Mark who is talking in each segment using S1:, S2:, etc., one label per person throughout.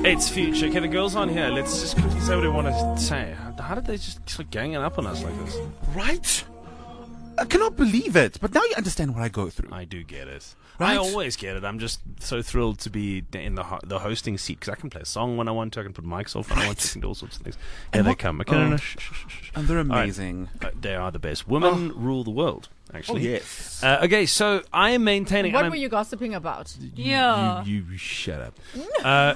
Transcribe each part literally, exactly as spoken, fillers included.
S1: It's Future. Okay, the girls on here. Let's just quickly say what we want to say. How did they just start ganging up on us like this?
S2: Right? I cannot believe it. But now you understand what I go through.
S1: I do get it.
S2: Right?
S1: I always get it. I'm just so thrilled to be in the ho- the hosting seat because I can play a song when I want to. I can put mics off when I want to. I can do all sorts of things. Here
S2: And
S1: they
S2: what-
S1: come. Okay, no, no,
S2: oh.
S1: shh, shh, shh, shh.
S2: And they're
S1: All right.
S2: amazing.
S1: Uh, they are the best. Women rule the world, actually.
S2: Oh, yes.
S1: Uh, okay, so I am maintaining...
S3: What
S1: and
S3: were you gossiping about?
S4: Yeah.
S1: You, you shut up. Uh,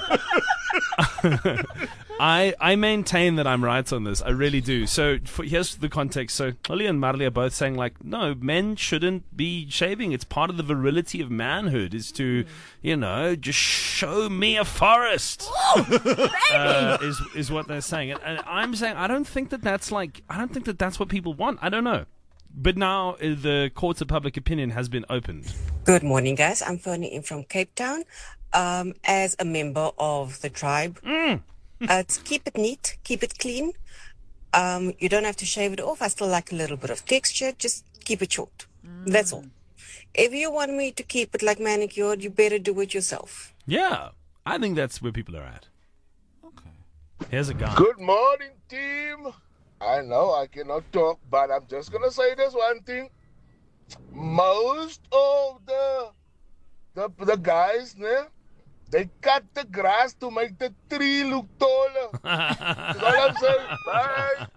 S1: I I maintain that I'm right on this. I really do. So for, here's the context. So Oli and Marley are both saying like, no, men shouldn't be shaving. It's part of the virility of manhood is to, you know, just show me a forest. uh, is is what they're saying. And, and I'm saying I don't think that that's like I don't think that that's what people want. I don't know. But now uh, the courts of public opinion has been opened.
S5: Good morning, guys. I'm phoning in from Cape Town. Um, as a member of the tribe,
S1: Mm.
S5: uh, to keep it neat, keep it clean. Um, you don't have to shave it off. I still like a little bit of texture. Just keep it short. That's all. If you want me to keep it like manicured, you better do it yourself.
S1: Yeah, I think that's where people are at.
S2: Okay.
S1: Here's a guy.
S6: Good morning, team. I know I cannot talk, but I'm just gonna say this one thing. Most of the the, the guys, né, they cut the grass to make the tree look taller. That's all I'm saying. Bye.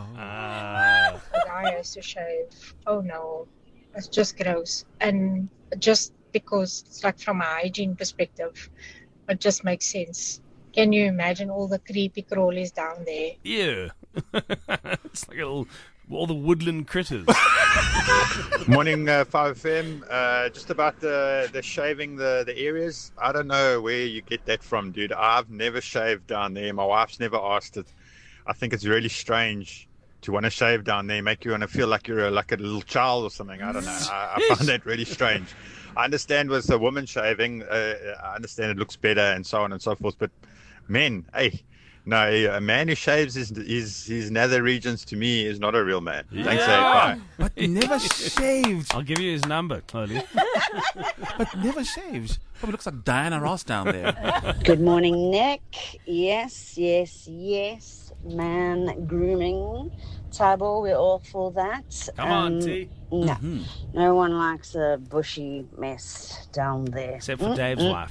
S1: Uh,
S7: The guy has to shave. Oh no, it's just gross. And just because it's like from a hygiene perspective, it just makes sense. Can you imagine all the creepy crawlies down there?
S1: ew. It's like a little, all the woodland critters.
S8: Morning, uh, five F M. Uh, just about the, the shaving the, the areas. I don't know where you get that from, dude. I've never shaved down there. My wife's never asked it. I think it's really strange to want to shave down there, make you want to feel like you're a, like a little child or something. I don't know. I, I find that really strange. I understand with a woman shaving, uh, I understand it looks better and so on and so forth. But men, hey, no, a man who shaves his his, his nether regions to me is not a real man. Thanks, eh? Bye.
S2: But never shaved.
S1: I'll give you his number, Chloe.
S2: But never shaved. Probably looks like Diana Ross down there.
S9: Good morning, Nick. Yes, yes, yes. Man grooming. Table, we're all for that.
S1: Come on,
S9: Um,
S1: T.
S9: No,
S2: Mhm.
S9: no one likes a bushy mess down there.
S1: Except for Dave's wife.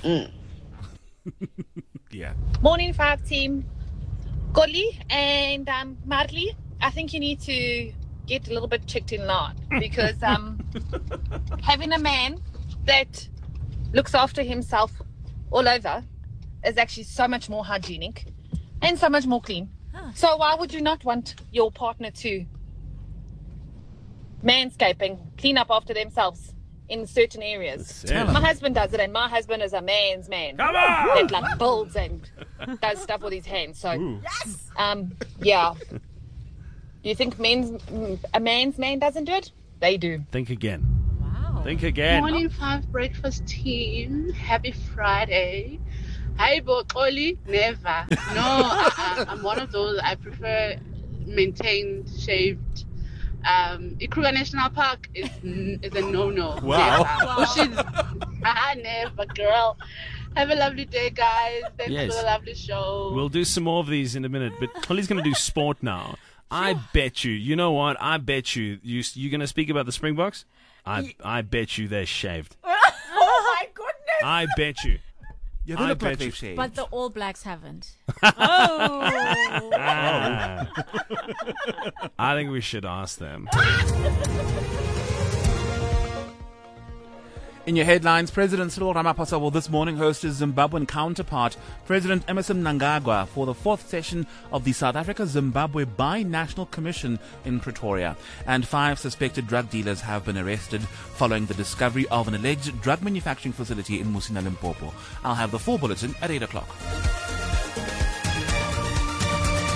S2: Yeah.
S10: Morning, Five Team. Golly and um, Marley, I think you need to get a little bit checked in line because um, having a man that looks after himself all over is actually so much more hygienic and so much more clean. So why would you not want your partner to manscape and clean up after themselves in certain areas?
S1: Tell
S10: My husband does it, and my husband is a man's man.
S1: Come on!
S10: That like builds and does stuff with his hands. So, um, yeah. Do you think men's a man's man doesn't do it? They do.
S1: Think again.
S3: Wow.
S1: Think again.
S11: Morning Five Breakfast team. Happy Friday. Hi, Oli. Never. No, uh-uh. I'm one of those. I prefer maintained, shaved. Um, Ikruga National Park is is a no-no.
S2: Wow.
S11: Never. Bushes, ah, never, girl. Have a lovely day, guys. Thanks
S1: Yes.
S11: for the lovely show.
S1: We'll do some more of these in a minute, but Holly's going to do sport now. I bet you, you know what? I bet you, you you're going to speak about the Springboks? I I bet you they're shaved.
S3: Oh my goodness!
S1: I bet you.
S2: Yeah, they
S1: I
S2: look like
S1: bet you.
S2: they've shaved.
S3: But the All Blacks haven't.
S4: Oh.
S1: Ah. I think we should ask them.
S2: In your headlines, President Cyril Ramaphosa will this morning host his Zimbabwean counterpart, President Emmerson Mnangagwa, for the fourth session of the South Africa-Zimbabwe Bi-National Commission in Pretoria. And five suspected drug dealers have been arrested following the discovery of an alleged drug manufacturing facility in Musina, Limpopo. I'll have the full bulletin at eight o'clock.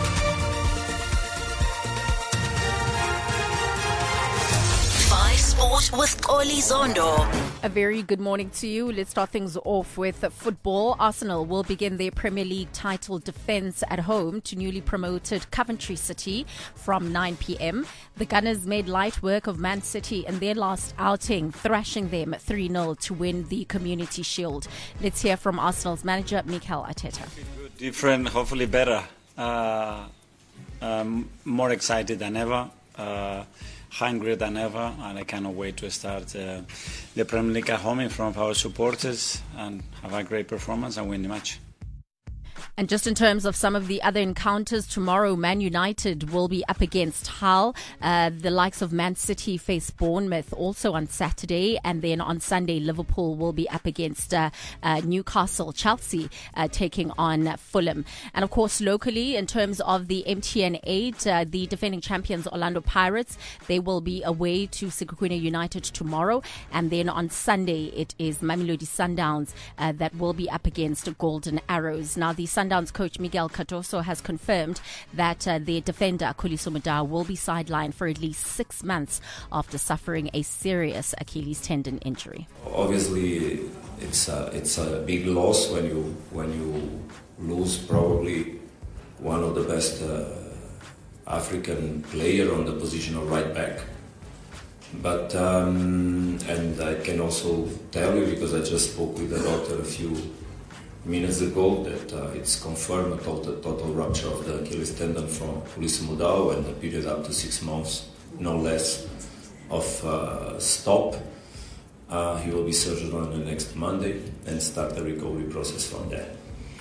S12: Five Sports Sport with Oli Zondo.
S4: A very good morning to you. Let's start things off with football. Arsenal will begin their Premier League title defence at home to newly promoted Coventry City from nine p.m. The Gunners made light work of Man City in their last outing, thrashing them three nil to win the Community Shield. Let's hear from Arsenal's manager, Mikel Arteta.
S13: Different, hopefully better. Uh, um, more excited than ever. Uh, hungry than ever, and I cannot wait to start uh, the Premier League at home in front of our supporters and have a great performance and win the match.
S4: And just in terms of some of the other encounters, tomorrow Man United will be up against Hull. Uh, the likes of Man City face Bournemouth also on Saturday. And then on Sunday, Liverpool will be up against uh, uh, Newcastle. Chelsea uh, taking on Fulham. And of course, locally, in terms of the M T N eight, uh, the defending champions Orlando Pirates, they will be away to Sekhukhune United tomorrow. And then on Sunday, it is Mamelodi Sundowns uh, that will be up against Golden Arrows. Now, the Sundowns coach Miguel Cardoso has confirmed that uh, their defender Khuliso Mudau will be sidelined for at least six months after suffering a serious Achilles tendon injury.
S14: Obviously, it's a, it's a big loss when you when you lose probably one of the best uh, African player on the position of right back. But um, and I can also tell you, because I just spoke with the doctor a few minutes ago, that uh, it's confirmed a total, total rupture of the Achilles tendon from Khuliso Mudau, and a period up to six months, no less, of uh, stop. Uh, he will be surgered on the next Monday and start the recovery process from there.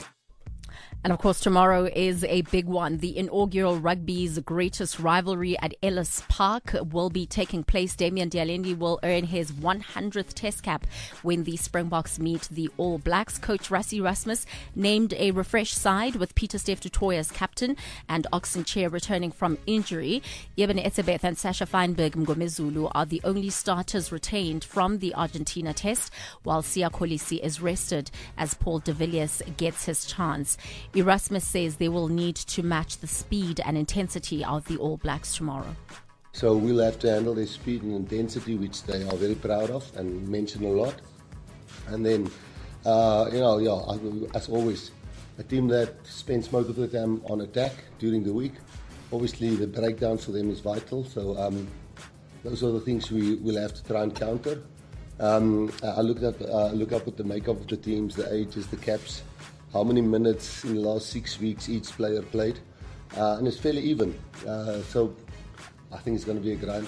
S4: And of course, tomorrow is a big one. The inaugural rugby's greatest rivalry at Ellis Park will be taking place. Damian Dialendi will earn his one hundredth test cap when the Springboks meet the All Blacks. Coach Rassie Erasmus named a refreshed side with Peter Steph du Toit as captain and Oxen Chair returning from injury. Yebane Etzebeth and Sasha Feinberg Mgomezulu are the only starters retained from the Argentina test, while Siya Kolisi is rested as Paul de Villiers gets his chance. Erasmus says they will need to match the speed and intensity of the All Blacks tomorrow.
S15: So we'll have to handle their speed and intensity, which they are very proud of and mention a lot. And then, uh, you know, yeah, as always, a team that spends most of the time on attack during the week. Obviously, the breakdown for them is vital. So um, those are the things we will have to try and counter. Um, I looked at uh, look up at the makeup of the teams, the ages, the caps, how many minutes in the last six weeks each player played, uh, and it's fairly even. Uh, so I think it's going to be a grind.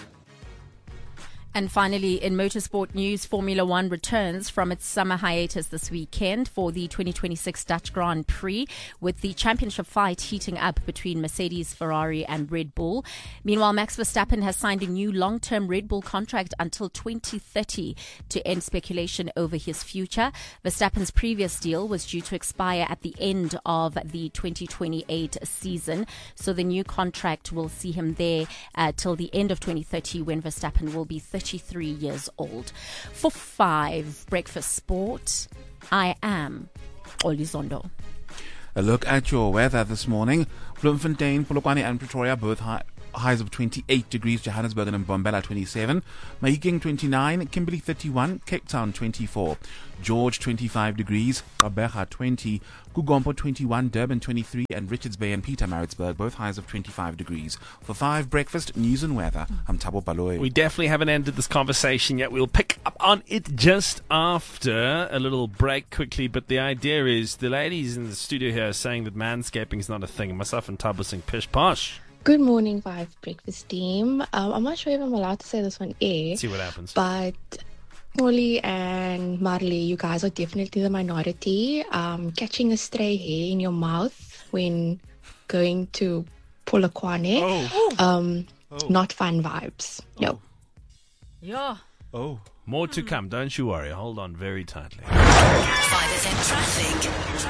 S4: And finally, in motorsport news, Formula One returns from its summer hiatus this weekend for the twenty twenty-six Dutch Grand Prix, with the championship fight heating up between Mercedes, Ferrari and Red Bull. Meanwhile, Max Verstappen has signed a new long-term Red Bull contract until twenty thirty to end speculation over his future. Verstappen's previous deal was due to expire at the end of the twenty twenty-eight season, so the new contract will see him there uh, till the end of twenty thirty, when Verstappen will be thirty-three years old. For five Breakfast Sport, I am Oli Zondo.
S2: A look at your weather this morning. Bloemfontein, Polokwane and Pretoria both high, highs of twenty-eight degrees, Johannesburg and Mbombela twenty-seven, Mahikeng twenty-nine, Kimberley thirty-one, Cape Town twenty-four, George twenty-five degrees, Gqeberha twenty, Kugompo twenty-one, Durban twenty-three, and Richards Bay and Pietermaritzburg both highs of twenty-five degrees. For five Breakfast News and Weather, I'm Thabo Baloyi.
S1: We definitely haven't ended this conversation yet. We'll pick up on it just after a little break quickly, but the idea is the ladies in the studio here are saying that manscaping is not a thing. Myself and Thabo sing pish posh.
S16: Good morning, Five Breakfast team. Um, I'm not sure if I'm allowed to say this on air.
S1: See what happens.
S16: But Molly and Marley, you guys are definitely the minority. Um, catching a stray hair in your mouth when going to Polokwane.
S1: Oh.
S16: Um,
S1: Oh.
S16: Not fun vibes. No.
S4: Yeah.
S1: Oh. More to come. Don't you worry. Hold on very tightly.
S12: five F M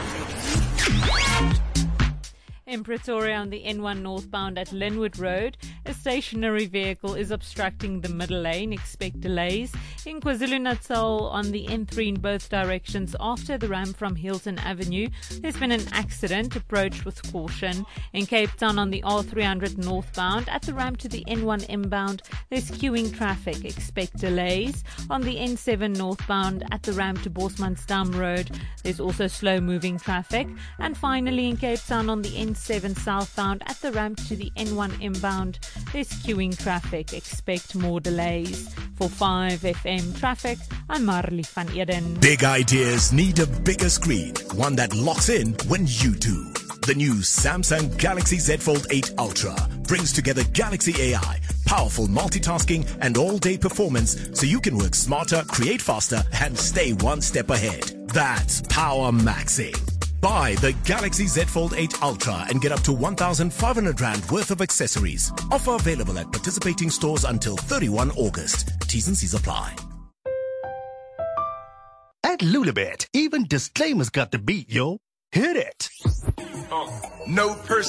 S12: traffic.
S17: In Pretoria on the N one northbound at Linwood Road, a stationary vehicle is obstructing the middle lane. Expect delays. In KwaZulu-Natal, on the N three in both directions after the ramp from Hilton Avenue, there's been an accident. Approach with caution. In Cape Town, on the R three hundred northbound, at the ramp to the N one inbound, there's queuing traffic. Expect delays. On the N seven northbound, at the ramp to Bosmansdam Road, there's also slow-moving traffic. And finally, in Cape Town, on the N seven southbound, at the ramp to the N one inbound, there's queuing traffic. Expect more delays. For five F M Traffic, I'm Marley van Eden.
S18: Big ideas need a bigger screen, one that locks in when you do. The new Samsung Galaxy Z Fold eight Ultra brings together Galaxy A I, powerful multitasking and all-day performance so you can work smarter, create faster and stay one step ahead. That's power maxing. Buy the Galaxy Z Fold eight Ultra and get up to one thousand five hundred rand worth of accessories. Offer available at participating stores until thirty-first August. T's and C's apply.
S19: At Lulabet, even disclaimers got the beat, yo. Hit it.
S20: No person.